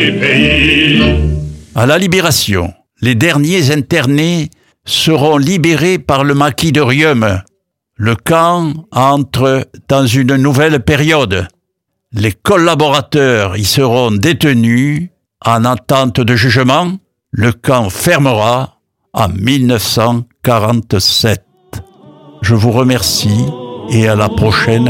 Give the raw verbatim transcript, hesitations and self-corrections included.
du pays. À la Libération, les derniers internés seront libérés par le maquis de Riom. Le camp entre dans une nouvelle période. Les collaborateurs y seront détenus en attente de jugement. Le camp fermera en mille neuf cent quarante-sept. Je vous remercie et à la prochaine